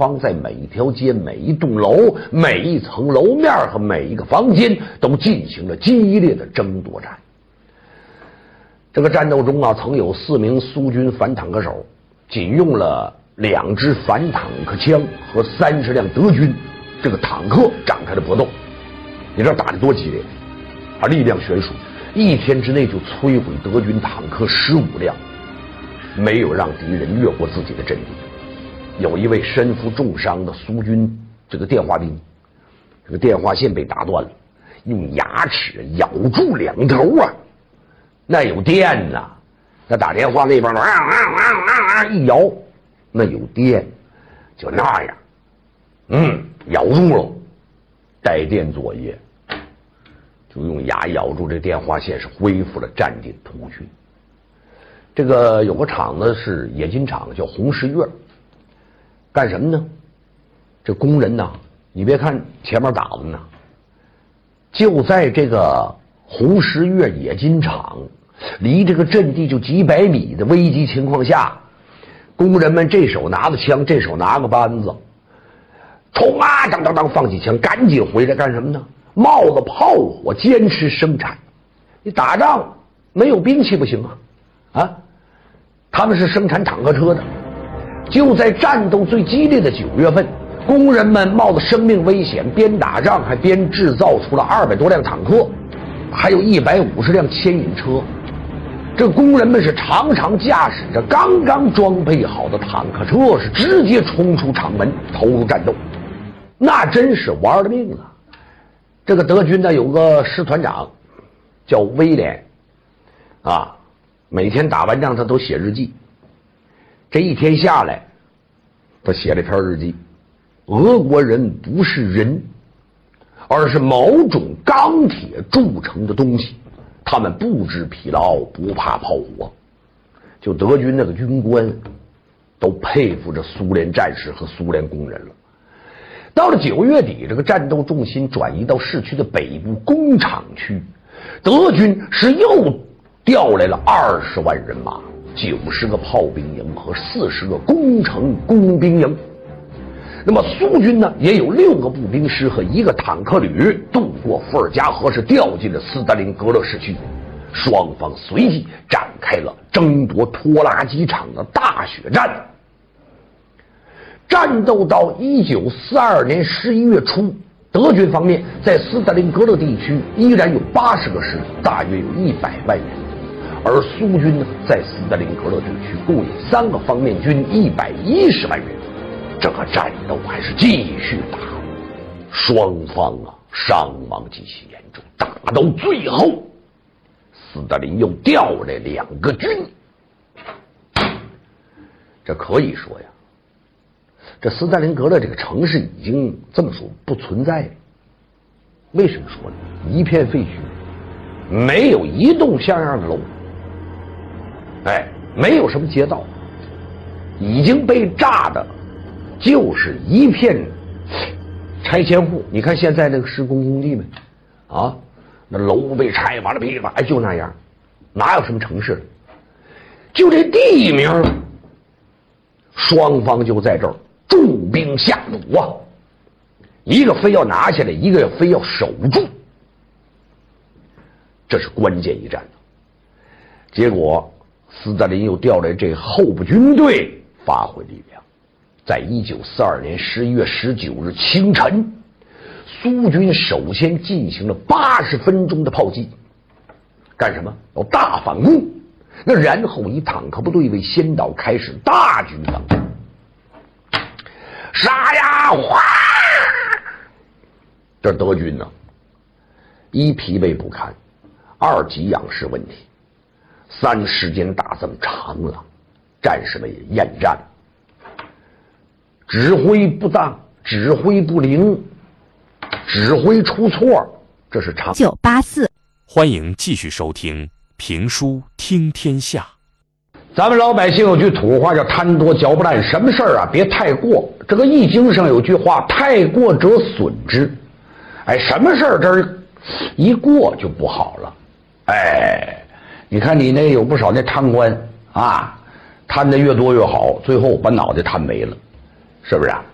方在每一条街、每一栋楼、每一层楼面和每一个房间都进行了激烈的争夺战。这个战斗中啊，曾有4名苏军反坦克手仅用了2支反坦克枪和30辆德军这个坦克展开了搏斗。你知道打得多激烈啊，力量悬殊，1天之内就摧毁德军坦克15辆，没有让敌人越过自己的阵地。有一位身负重伤的苏军这个电话兵，这个电话线被打断了，用牙齿咬住2头啊，那有电呐，那打电话那边一摇，那有电，就那样，咬住了，带电作业，就用牙咬住这电话线，是恢复了战地通讯。这个有个厂子是冶金厂，叫红十月，干什么呢？这工人呐，你别看前面打的呢，就在这个红十月冶金厂离这个阵地就几百米的危机情况下，工人们这手拿着枪，这手拿个扳子，冲啊，当当当，放起枪，赶紧回来干什么呢？冒着炮火坚持生产。你打仗没有兵器不行啊！他们是生产坦克车的。就在战斗最激烈的9月份，工人们冒着生命危险，边打仗还边制造出了200多辆坦克，还有150辆牵引车。这工人们是常常驾驶着刚刚装备好的坦克车，是直接冲出厂门，投入战斗，那真是玩了命了。这个德军呢，有个师团长叫威廉啊，每天打完仗他都写日记。这一天下来，他写了一篇日记：俄国人不是人，而是某种钢铁铸成的东西，他们不知疲劳，不怕炮火。就德军那个军官都佩服着苏联战士和苏联工人了。到了9月底，这个战斗重心转移到市区的北部工厂区，德军是又调来了20万人马，90个炮兵营和40个工程工兵营。那么苏军呢，也有6个步兵师和1个坦克旅渡过伏尔加河，是调进了斯大林格勒市区。双方随即展开了争夺拖拉机厂的大血战。战斗到1942年11月初，德军方面在斯大林格勒地区依然有80个师，大约有100万人。而苏军呢，在斯大林格勒地区共有3个方面军，110万人。这个战斗还是继续打，双方伤亡极其严重。打到最后，斯大林又调来2个军。这可以说呀，这斯大林格勒这个城市已经这么说不存在了。为什么说呢？一片废墟，没有一栋像样的楼，没有什么街道，已经被炸的就是一片拆迁户。你看现在那个施工工地们啊，那楼被拆完了噼里啪啦，就那样，哪有什么城市？就这地名，双方就在这儿重兵下弩啊，一个非要拿下来，一个非要守住，这是关键一战。结果斯大林又调来这后部军队发挥力量。在1942年11月19日清晨，苏军首先进行了80分钟的炮击，干什么？要大反攻。那然后以坦克部队为先导，开始大军反攻。杀呀！哗！这德军呢，一疲惫不堪，2给养是问题，3时间打这么长了，战士们也厌战了。指挥不当，指挥不灵，指挥出错，这是常。 984， 欢迎继续收听评书听天下。 咱们老百姓有句土话叫贪多嚼不烂，什么事儿啊别太过。这个易经上有句话，太过者损之。什么事儿这一过就不好了。你看你那有不少那贪官啊，贪的越多越好，最后把脑袋贪没了。是不是啊？